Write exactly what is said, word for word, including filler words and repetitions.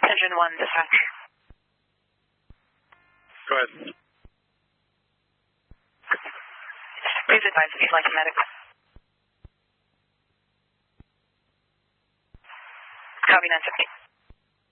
Engine one, dispatch. Go ahead. Please advise if you'd like a medic. Copy nine seventy.